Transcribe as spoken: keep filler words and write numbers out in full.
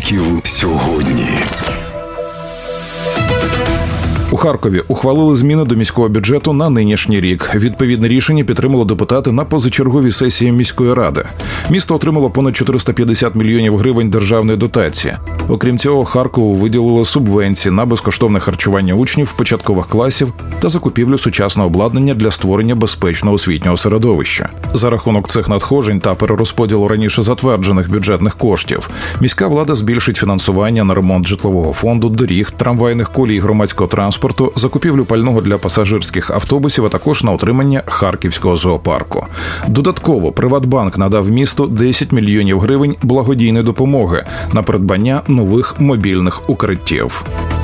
Харків сьогодні. У Харкові ухвалили зміни до міського бюджету на нинішній рік. Відповідне рішення підтримали депутати на позачерговій сесії міської ради. Місто отримало понад чотириста п'ятдесят мільйонів гривень державної дотації. Окрім цього, Харкову виділили субвенції на безкоштовне харчування учнів початкових класів та закупівлю сучасного обладнання для створення безпечного освітнього середовища. За рахунок цих надходжень та перерозподілу раніше затверджених бюджетних коштів, міська влада збільшить фінансування на ремонт житлового фонду, доріг, трамвайних колій громадського транспорту, закупівлю пального для пасажирських автобусів, а також на утримання Харківського зоопарку. Додатково Приватбанк надав місту десять мільйонів гривень благодійної допомоги на придбання нових мобільних укриттів.